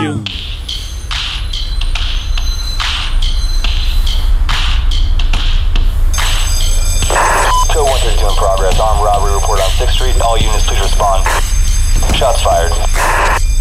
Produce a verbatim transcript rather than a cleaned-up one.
you. two one thirty-two in progress. Armed robbery report on sixth street. All units please respond. Shots fired.